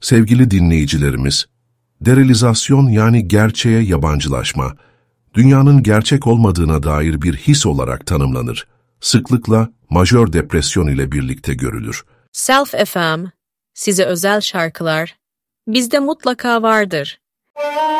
Sevgili dinleyicilerimiz, derealizasyon yani gerçeğe yabancılaşma, dünyanın gerçek olmadığına dair bir his olarak tanımlanır. Sıklıkla majör depresyon ile birlikte görülür. Self FM, size özel şarkılar, bizde mutlaka vardır.